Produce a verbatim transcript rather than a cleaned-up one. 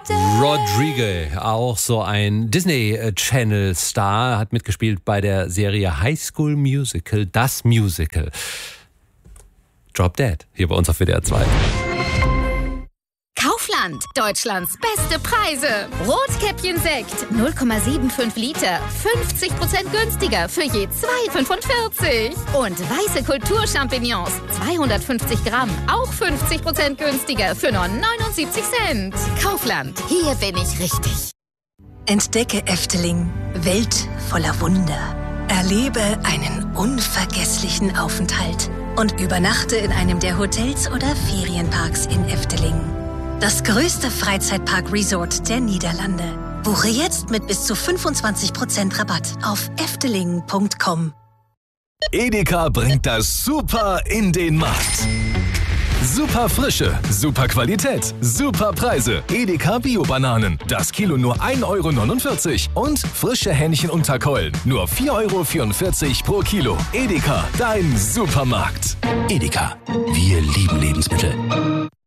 Rodriguez, auch so ein Disney-Channel-Star, hat mitgespielt bei der Serie High School Musical, das Musical. Drop Dead, hier bei uns auf W D R zwei. Kaufland, Deutschlands beste Preise. Rotkäppchen-Sekt, null Komma fünfundsiebzig Liter, fünfzig Prozent günstiger für je zwei Komma fünfundvierzig. Und weiße Kulturchampignons, zweihundertfünfzig Gramm, auch fünfzig Prozent günstiger für nur neunundsiebzig Cent. Kaufland, hier bin ich richtig. Entdecke Efteling, Welt voller Wunder. Erlebe einen unvergesslichen Aufenthalt und übernachte in einem der Hotels oder Ferienparks in Efteling. Das größte Freizeitpark-Resort der Niederlande. Buche jetzt mit bis zu fünfundzwanzig Prozent Rabatt auf efteling punkt com. Edeka bringt das Super in den Markt. Super Frische, super Qualität, super Preise. Edeka Bio-Bananen. Das Kilo nur ein Euro neunundvierzig. Und frische Hähnchen unter Keulen. Nur vier Euro vierundvierzig pro Kilo. Edeka, dein Supermarkt. Edeka, wir lieben Lebensmittel.